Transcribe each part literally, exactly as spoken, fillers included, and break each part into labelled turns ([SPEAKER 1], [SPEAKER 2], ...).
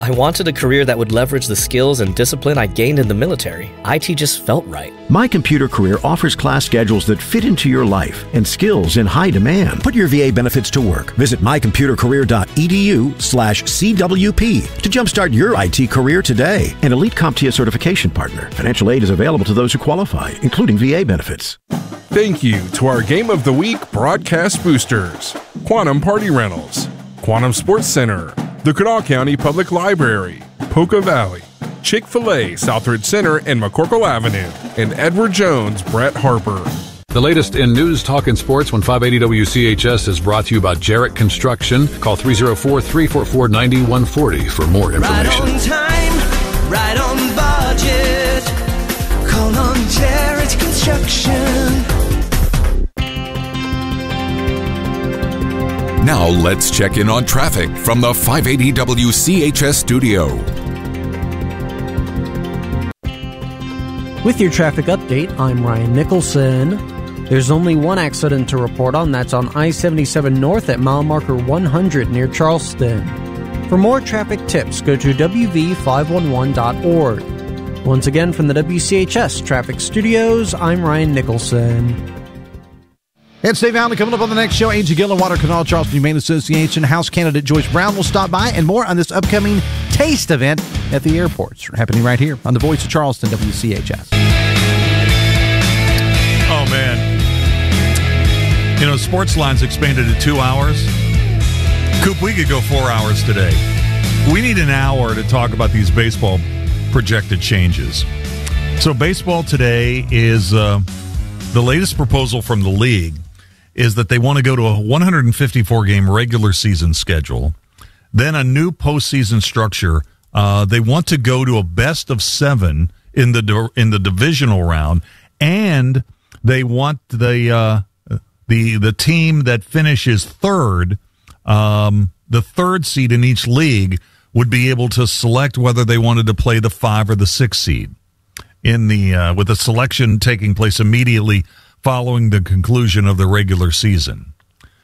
[SPEAKER 1] I wanted a career that would leverage the skills and discipline I gained in the military. I T just felt right.
[SPEAKER 2] My Computer Career offers class schedules that fit into your life and skills in high demand. Put your V A benefits to work. Visit my computer career dot e d u slash C W P to jumpstart your I T career today. An elite CompTIA certification partner. Financial aid is available to those who qualify, including V A benefits.
[SPEAKER 3] Thank you to our Game of the Week broadcast boosters: Quantum Party Rentals, Quantum Sports Center, the Kanawha County Public Library, Poca Valley, Chick-fil-A, Southridge Center and McCorkle Avenue, and Edward Jones, Brett Harper.
[SPEAKER 4] The latest in news, talk, and sports when five eighty W C H S is brought to you by Jarrett Construction. Call three oh four, three four four, nine one four oh for more information.
[SPEAKER 5] Right on time, right on budget. Call on Jarrett Construction.
[SPEAKER 6] Now let's check in on traffic from the five eighty W C H S studio.
[SPEAKER 7] With your traffic update, I'm Ryan Nicholson. There's only one accident to report on. That's on I seventy-seven North at mile marker one hundred near Charleston. For more traffic tips, go to w v five one one dot org. Once again, from the W C H S Traffic Studios, I'm Ryan Nicholson.
[SPEAKER 8] It's Dave Allen coming up on the next show. A G Gill and Water Canal Charleston Humane Association House candidate Joyce Brown will stop by, and more on this upcoming taste event at the airports happening right here on the Voice of Charleston, W C H S.
[SPEAKER 9] Oh man, you know, sports lines expanded to two hours. Coop, we could go four hours today. We need an hour to talk about these baseball projected changes. So baseball today is uh, the latest proposal from the league is that they want to go to a one hundred fifty-four game regular season schedule, then a new postseason structure. Uh, they want to go to a best of seven in the in the divisional round, and they want the uh, the the team that finishes third, um, the third seed in each league, would be able to select whether they wanted to play the five or the six seed in the uh, with the selection taking place immediately following the conclusion of the regular season.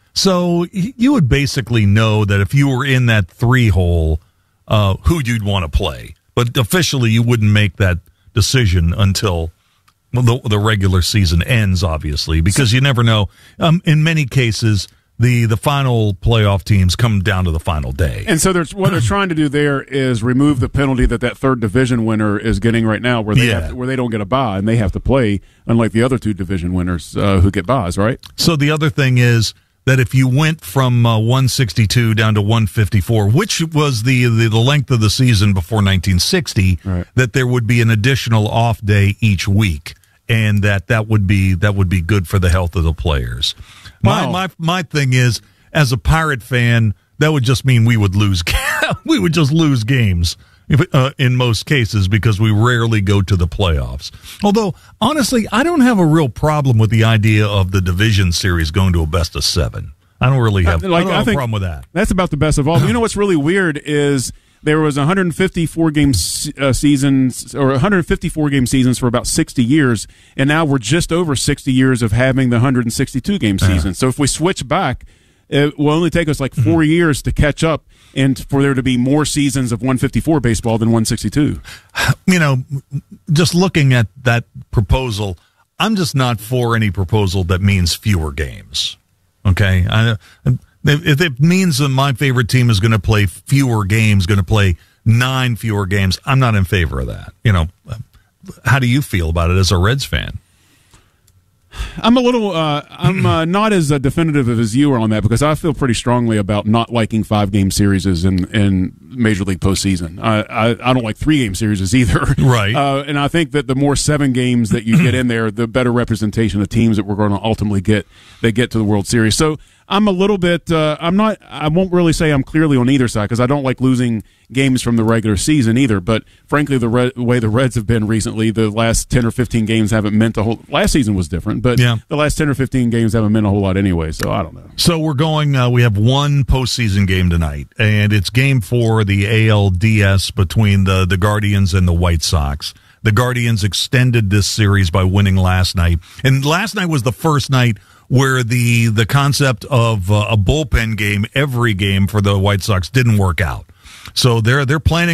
[SPEAKER 9] So you would basically know that if you were in that three hole, uh, who you'd want to play. But officially, you wouldn't make that decision until the, the regular season ends, obviously, because you never know. Um, in many cases, the the final playoff teams come down to the final day.
[SPEAKER 10] And so there's, what they're trying to do there is remove the penalty that that third division winner is getting right now, where they
[SPEAKER 9] Yeah.
[SPEAKER 10] have to, where they don't get a bye and they have to play, unlike the other two division winners uh, who get byes, right?
[SPEAKER 9] So the other thing is that if you went from uh, one sixty-two down to one fifty-four, which was the, the, the length of the season before nineteen sixty,
[SPEAKER 10] Right.
[SPEAKER 9] that there would be an additional off day each week, and that that would be that would be good for the health of the players.
[SPEAKER 10] Wow.
[SPEAKER 9] My my my thing is, as a Pirate fan, that would just mean we would lose. we would just lose games if, uh, in most cases, because we rarely go to the playoffs. Although, honestly, I don't have a real problem with the idea of the division series going to a best of seven. I don't really have,
[SPEAKER 10] Uh, like,
[SPEAKER 9] I don't
[SPEAKER 10] I
[SPEAKER 9] have
[SPEAKER 10] think
[SPEAKER 9] a problem with that.
[SPEAKER 10] That's about the best of all. You know what's really weird is there was one hundred fifty-four game uh, seasons or one hundred fifty-four game seasons for about sixty years, and now we're just over sixty years of having the one hundred sixty-two game season. Uh. So if we switch back, it will only take us like four mm-hmm. years to catch up and for there to be more seasons of one fifty-four baseball than one sixty-two.
[SPEAKER 9] You know, just looking at that proposal, I'm just not for any proposal that means fewer games. Okay? I, if it means that my favorite team is going to play fewer games, going to play nine fewer games, I'm not in favor of that. You know, how do you feel about it as a Reds fan?
[SPEAKER 10] I'm a little, uh, I'm uh, not as uh, definitive as you are on that, because I feel pretty strongly about not liking five game series in, in Major League postseason. I, I, I don't like three game series either.
[SPEAKER 9] Right.
[SPEAKER 10] Uh, and I think that the more seven games that you get in there, the better representation of teams that we're going to ultimately get that get to the World Series. So I'm a little bit, uh, I'm not, I won't really say I'm clearly on either side, because I don't like losing games from the regular season either. But frankly, the Red, way the Reds have been recently, the last ten or fifteen games haven't meant a whole, last season was different, but
[SPEAKER 9] yeah.
[SPEAKER 10] the last ten or fifteen games haven't meant a whole lot anyway. So I don't know.
[SPEAKER 9] So we're going, uh, we have one postseason game tonight, and it's game four of the A L D S between the, the Guardians and the White Sox. The Guardians extended this series by winning last night. And last night was the first night where the the concept of uh, a bullpen game every game for the White Sox didn't work out. So they're they're planning